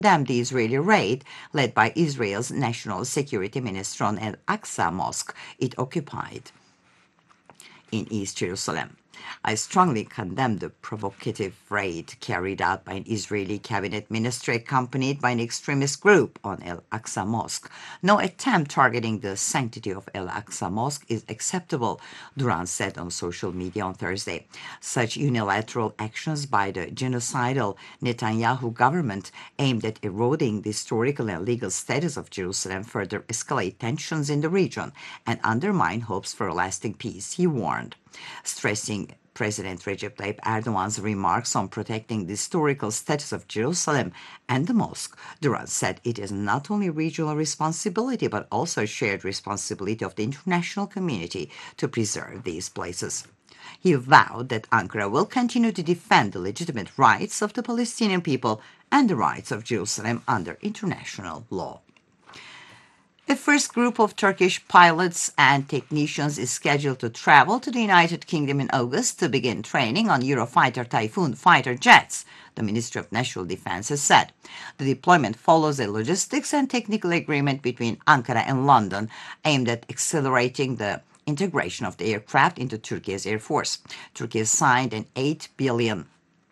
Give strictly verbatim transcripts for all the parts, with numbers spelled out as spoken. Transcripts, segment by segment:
condemned the Israeli raid led by Israel's National Security Minister on Al-Aqsa Mosque it occupied in East Jerusalem. I strongly condemn the provocative raid carried out by an Israeli cabinet minister accompanied by an extremist group on Al-Aqsa Mosque. No attempt targeting the sanctity of Al-Aqsa Mosque is acceptable, Duran said on social media on Thursday. Such unilateral actions by the genocidal Netanyahu government aimed at eroding the historical and legal status of Jerusalem further escalate tensions in the region and undermine hopes for a lasting peace, he warned, stressing President Recep Tayyip Erdogan's remarks on protecting the historical status of Jerusalem and the mosque. Duran said it is not only regional responsibility but also shared responsibility of the international community to preserve these places. He vowed that Ankara will continue to defend the legitimate rights of the Palestinian people and the rights of Jerusalem under international law. The first group of Turkish pilots and technicians is scheduled to travel to the United Kingdom in August to begin training on Eurofighter Typhoon fighter jets, the Ministry of National Defense has said. The deployment follows a logistics and technical agreement between Ankara and London aimed at accelerating the integration of the aircraft into Turkey's Air Force. Turkey has signed an eight billion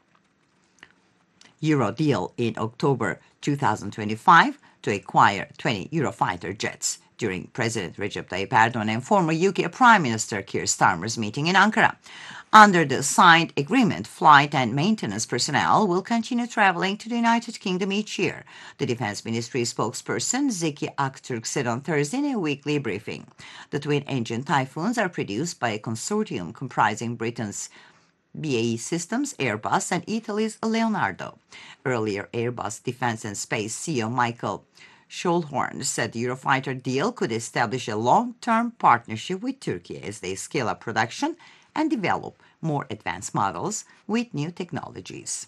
euro deal in October two thousand twenty-five to acquire twenty Eurofighter jets during President Recep Tayyip Erdogan and former U K Prime Minister Keir Starmer's meeting in Ankara. Under the signed agreement, flight and maintenance personnel will continue traveling to the United Kingdom each year, the Defense Ministry spokesperson Zeki Aktürk said on Thursday in a weekly briefing. The twin-engine Typhoons are produced by a consortium comprising Britain's B A E Systems, Airbus, and Italy's Leonardo. Earlier, Airbus Defence and Space C E O Michael Schulhorn said the Eurofighter deal could establish a long-term partnership with Turkey as they scale up production and develop more advanced models with new technologies.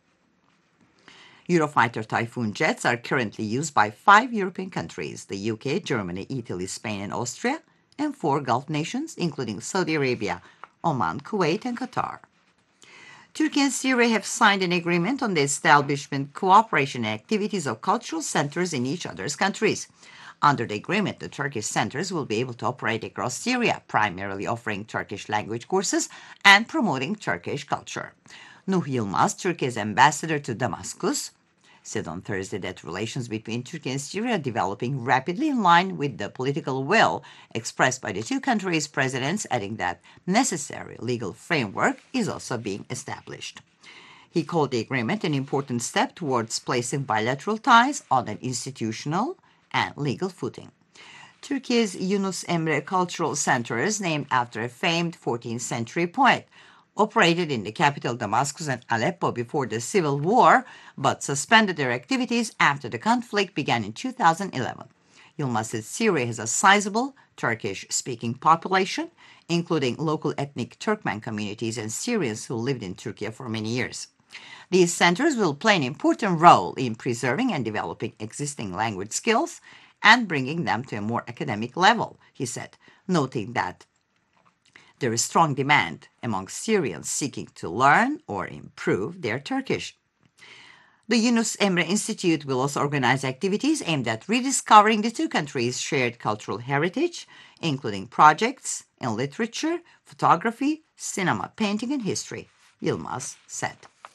Eurofighter Typhoon jets are currently used by five European countries, the U K, Germany, Italy, Spain, and Austria, and four Gulf nations, including Saudi Arabia, Oman, Kuwait, and Qatar. Turkey and Syria have signed an agreement on the establishment, cooperation, and activities of cultural centers in each other's countries. Under the agreement, the Turkish centers will be able to operate across Syria, primarily offering Turkish language courses and promoting Turkish culture. Nuh Yilmaz, Turkey's ambassador to Damascus, said on Thursday that relations between Turkey and Syria are developing rapidly in line with the political will expressed by the two countries' presidents, adding that necessary legal framework is also being established. He called the agreement an important step towards placing bilateral ties on an institutional and legal footing. Turkey's Yunus Emre Cultural Centers, named after a famed fourteenth century poet, operated in the capital Damascus and Aleppo before the civil war, but suspended their activities after the conflict began in two thousand eleven. Yilmaz said Syria has a sizable Turkish-speaking population, including local ethnic Turkmen communities and Syrians who lived in Turkey for many years. These centers will play an important role in preserving and developing existing language skills and bringing them to a more academic level, he said, noting that there is strong demand among Syrians seeking to learn or improve their Turkish. The Yunus Emre Institute will also organize activities aimed at rediscovering the two countries' shared cultural heritage, including projects in literature, photography, cinema, painting, and history, Yilmaz said.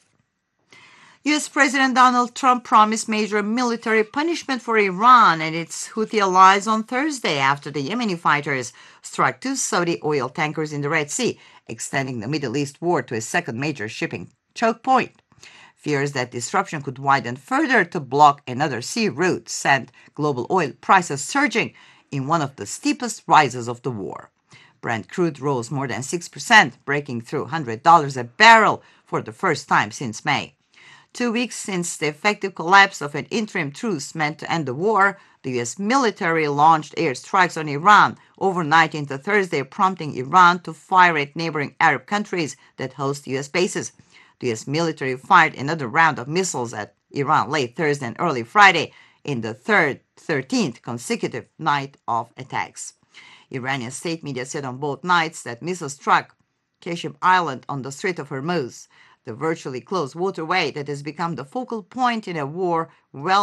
U S. President Donald Trump promised major military punishment for Iran and its Houthi allies on Thursday after the Yemeni fighters struck two Saudi oil tankers in the Red Sea, extending the Middle East war to a second major shipping choke point. Fears that disruption could widen further to block another sea route sent global oil prices surging in one of the steepest rises of the war. Brent crude rose more than six percent, breaking through one hundred dollars a barrel for the first time since May. Two weeks since the effective collapse of an interim truce meant to end the war, the U S military launched airstrikes on Iran overnight into Thursday, prompting Iran to fire at neighboring Arab countries that host U S bases. The U S military fired another round of missiles at Iran late Thursday and early Friday in the third, thirteenth consecutive night of attacks. Iranian state media said on both nights that missiles struck Kashim Island on the Strait of Hormuz, the virtually closed waterway that has become the focal point in a war well